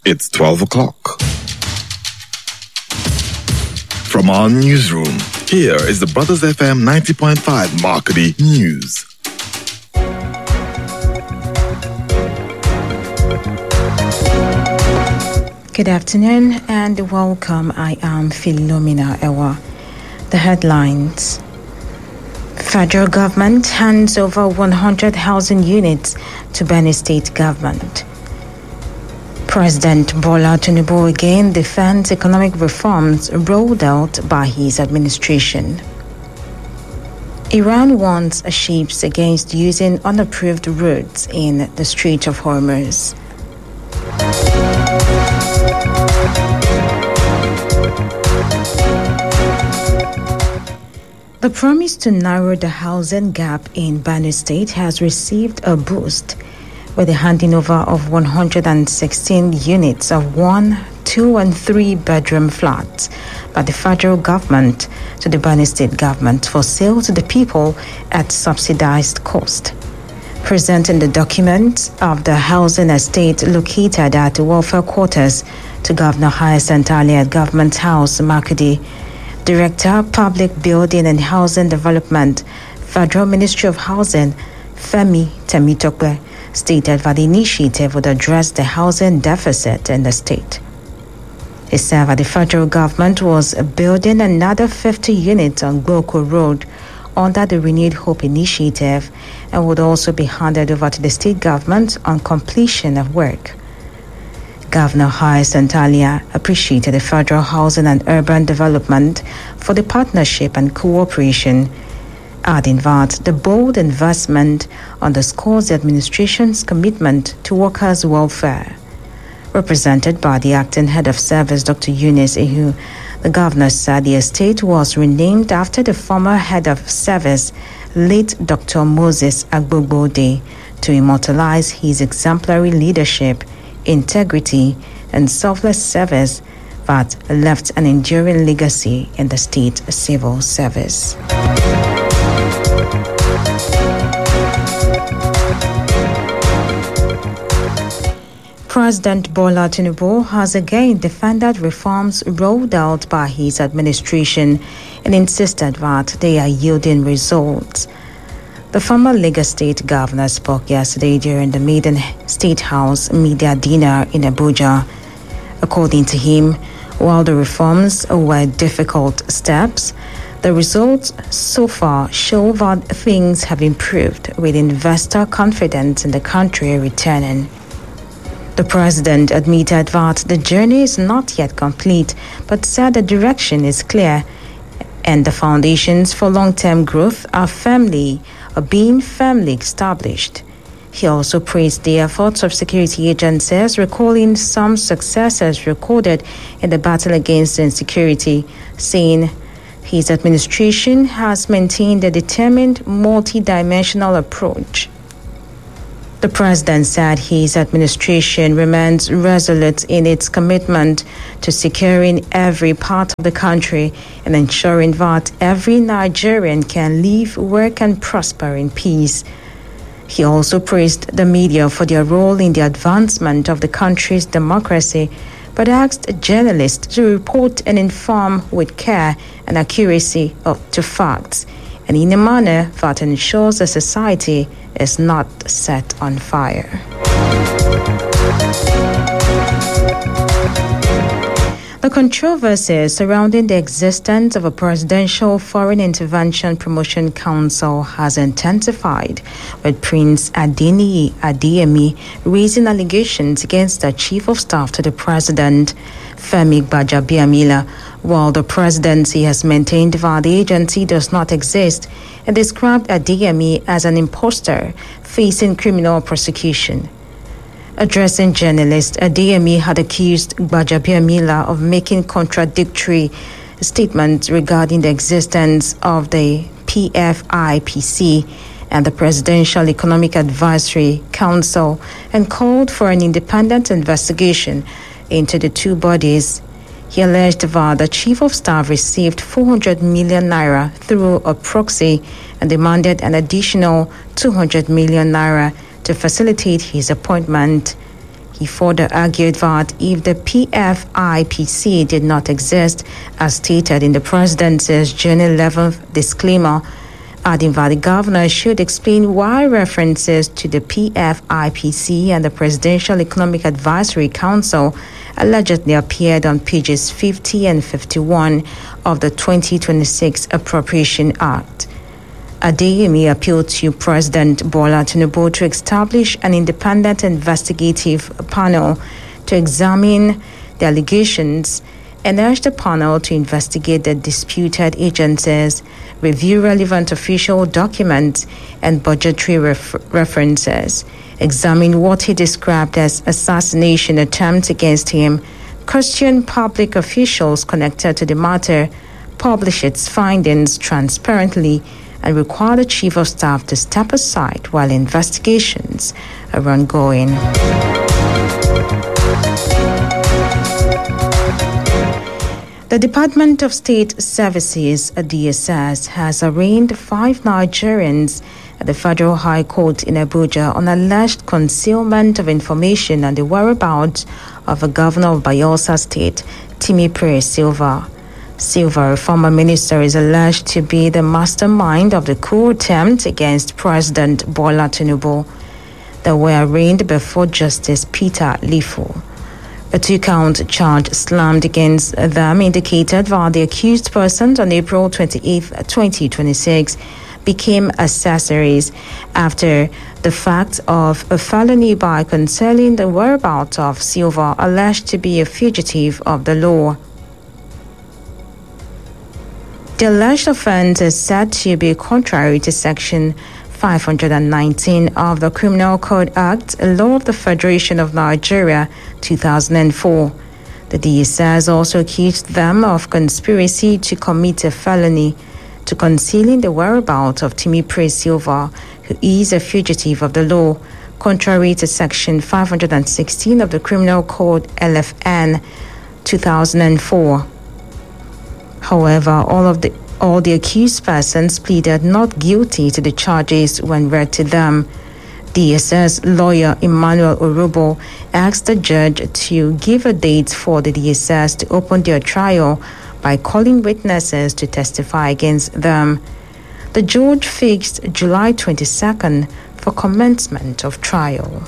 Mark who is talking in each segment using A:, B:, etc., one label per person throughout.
A: It's 12 o'clock. From our newsroom, here is the Brothers FM 90.5 Markety News.
B: Good afternoon and welcome. I am Philomena Ewa. The headlines. Federal government hands over 100 housing units to Benue State government. President Bola Tinubu again defends economic reforms rolled out by his administration. Iran warns ships against using unapproved routes in the Strait of Hormuz. The promise to narrow the housing gap in Benue State has received a boost with the handing over of 116 units of 1, 2 and 3 bedroom flats by the federal government to the Benue State government for sale to the people at subsidized cost. Presenting the document of the housing estate located at the welfare quarters to Governor Hyacinth Ali at Government House, Markety, Director, Public Building and Housing Development, Federal Ministry of Housing, Femi Temitokwe, stated that the initiative would address the housing deficit in the state. He said that the federal government was building another 50 units on Gloko Road under the Renewed Hope initiative and would also be handed over to the state government on completion of work. Governor Hyacinth Ali appreciated the Federal Housing and Urban Development for the partnership and cooperation, adding that the bold investment underscores the administration's commitment to workers' welfare. Represented by the acting head of service, Dr. Eunice Ehu, the governor said the estate was renamed after the former head of service, late Dr. Moses Agbogbode, to immortalize his exemplary leadership, integrity, and selfless service that left an enduring legacy in the state civil service. President Bola Tinubu has again defended reforms rolled out by his administration and insisted that they are yielding results. The former Lagos State governor spoke yesterday during the Maiden State House media dinner in Abuja. According to him, while the reforms were difficult steps, the results so far show that things have improved, with investor confidence in the country returning. The president admitted that the journey is not yet complete, but said the direction is clear and the foundations for long-term growth are being firmly established. He also praised the efforts of security agencies, recalling some successes recorded in the battle against insecurity, saying his administration has maintained a determined multi-dimensional approach. The president said his administration remains resolute in its commitment to securing every part of the country and ensuring that every Nigerian can live, work, and prosper in peace. He also praised the media for their role in the advancement of the country's democracy, but asked journalists to report and inform with care and accuracy to facts, and in a manner that ensures the society is not set on fire. The controversy surrounding the existence of a presidential foreign intervention promotion council has intensified, with Prince Adeniyi Adeyemi raising allegations against the chief of staff to the president, Femi Gbajabiamila, while the presidency has maintained that the agency does not exist and described Adeyemi as an imposter facing criminal prosecution. Addressing journalists, Adeyemi had accused Gbajabiamila of making contradictory statements regarding the existence of the PFIPC and the Presidential Economic Advisory Council and called for an independent investigation into the two bodies. He alleged that the chief of staff received 400 million naira through a proxy and demanded an additional 200 million naira to facilitate his appointment. He further argued that if the PFIPC did not exist, as stated in the presidency's June 11th disclaimer, adding that the governor should explain why references to the PFIPC and the Presidential Economic Advisory Council allegedly appeared on pages 50 and 51 of the 2026 Appropriation Act. Adeyemi appealed to President Bola Tinubu to establish an independent investigative panel to examine the allegations and urged the panel to investigate the disputed agencies, review relevant official documents and budgetary references, examine what he described as assassination attempts against him, question public officials connected to the matter, publish its findings transparently, and require the Chief of Staff to step aside while investigations are ongoing. The Department of State Services, DSS, has arraigned 5 Nigerians at the Federal High Court in Abuja on alleged concealment of information on the whereabouts of a governor of Bayelsa State, Timipre Silva. Silva, a former minister, is alleged to be the mastermind of the coup attempt against President Bola Tinubu. They were arraigned before Justice Peter Lifu. A 2-count charge slammed against them indicated that the accused persons on April 28, 2026 became accessories after the fact of a felony by concealing the whereabouts of Silva, alleged to be a fugitive of the law. The alleged offense is said to be contrary to Section 519 of the Criminal Code Act, a law of the Federation of Nigeria, 2004. The DSS also accused them of conspiracy to commit a felony to concealing the whereabouts of Timipre Silva, who is a fugitive of the law, contrary to Section 516 of the Criminal Code LFN, 2004. However, all the accused persons pleaded not guilty to the charges when read to them. DSS lawyer Emmanuel Urubo asked the judge to give a date for the DSS to open their trial by calling witnesses to testify against them. The judge fixed July 22nd for commencement of trial.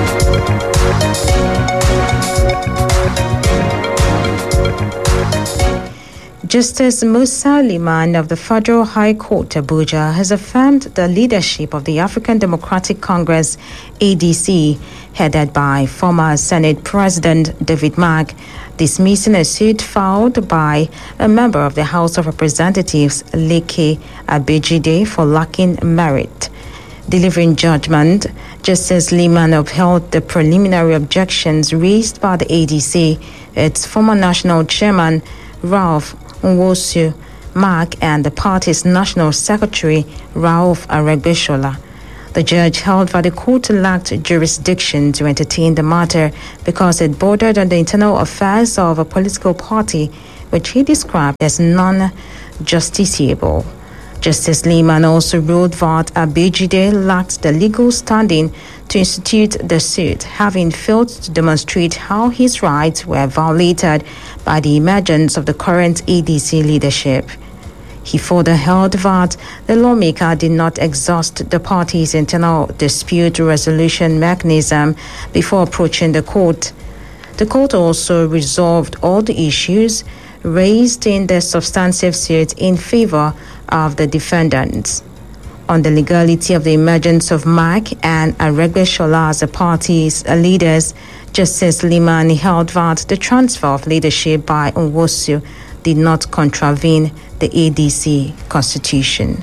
B: Justice Musa Liman of the Federal High Court, Abuja, has affirmed the leadership of the African Democratic Congress, ADC, headed by former Senate President David Mark, dismissing a suit filed by a member of the House of Representatives, Leke Abejide, for lacking merit. Delivering judgment, Justice Liman upheld the preliminary objections raised by the ADC, its former national chairman, Ralph Nwosu Mark, and the party's national secretary, Rauf Aregbesola. The judge held that the court lacked jurisdiction to entertain the matter because it bordered on the internal affairs of a political party, which he described as non-justiciable. Justice Liman also ruled that Abejide lacked the legal standing to institute the suit, having failed to demonstrate how his rights were violated by the emergence of the current ADC leadership. He further held that the lawmaker did not exhaust the party's internal dispute resolution mechanism before approaching the court. The court also resolved all the issues raised in the substantive suit in favor of the defendants. On the legality of the emergence of Mark and Aregbesola as the party's leaders, Justice Liman held that the transfer of leadership by Nwosu did not contravene the ADC constitution.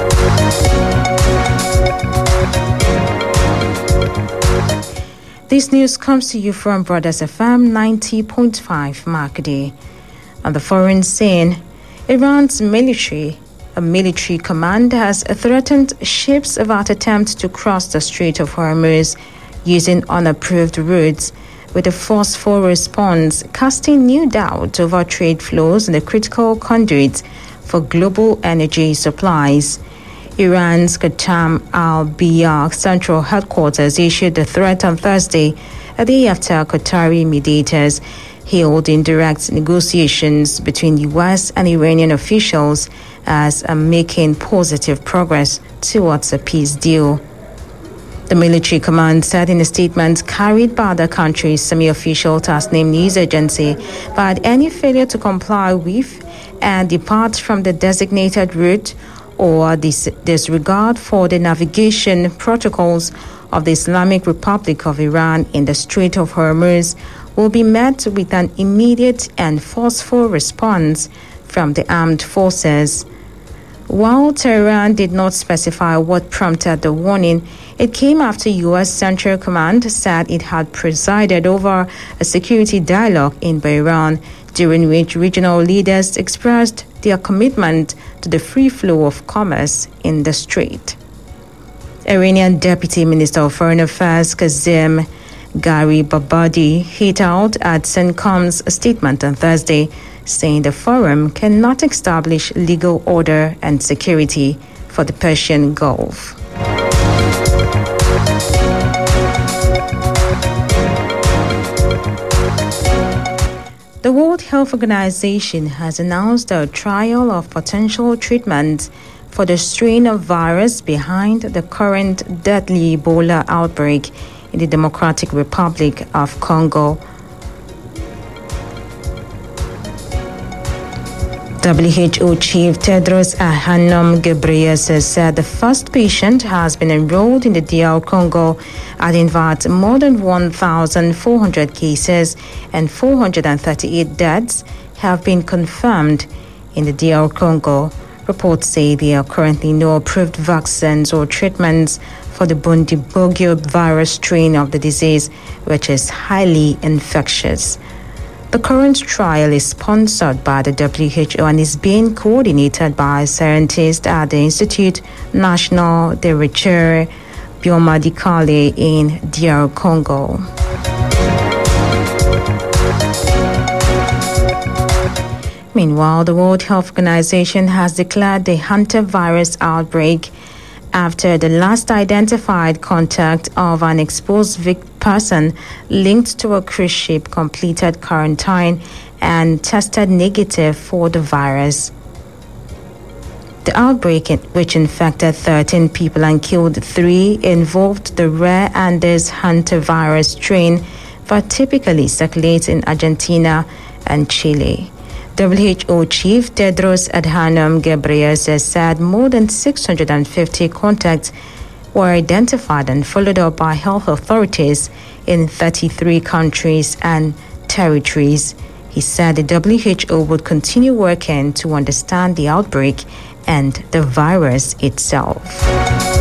B: This news comes to you from Brothers FM 90.5 Makadi. On the foreign scene, Iran's military command has threatened ships that attempt to cross the Strait of Hormuz using unapproved routes, with a forceful response casting new doubt over trade flows in the critical conduits for global energy supplies. Iran's Qatam al-Biyar central headquarters issued the threat on Thursday a day after Qatari mediators hailed indirect negotiations between U.S. and Iranian officials as making positive progress towards a peace deal. The military command said in a statement carried by the country's semi-official Tasnim news agency that any failure to comply with and depart from the designated route or disregard for the navigation protocols of the Islamic Republic of Iran in the Strait of Hormuz will be met with an immediate and forceful response from the armed forces. While Tehran did not specify what prompted the warning, it came after U.S. Central Command said it had presided over a security dialogue in Bahrain, during which regional leaders expressed their commitment to the free flow of commerce in the strait. Iranian Deputy Minister of Foreign Affairs Kazem Garibabadi hit out at CENTCOM's statement on Thursday, saying the forum cannot establish legal order and security for the Persian Gulf. The World Health Organization has announced a trial of potential treatments for the strain of virus behind the current deadly Ebola outbreak in the Democratic Republic of Congo. WHO Chief Tedros Adhanom Ghebreyesus said the first patient has been enrolled in the DR Congo, adding that more than 1,400 cases and 438 deaths have been confirmed in the DR Congo. Reports say there are currently no approved vaccines or treatments for the Bundibugyo virus strain of the disease, which is highly infectious. The current trial is sponsored by the WHO and is being coordinated by scientists at the Institut National de Recherche Biomédicale in DR Congo. Meanwhile, the World Health Organization has declared the hantavirus outbreak after the last identified contact of an exposed person linked to a cruise ship completed quarantine and tested negative for the virus. The outbreak, which infected 13 people and killed 3, involved the rare Andes hantavirus strain that typically circulates in Argentina and Chile. WHO Chief Tedros Adhanom Ghebreyesus said more than 650 contacts were identified and followed up by health authorities in 33 countries and territories. He said the WHO would continue working to understand the outbreak and the virus itself.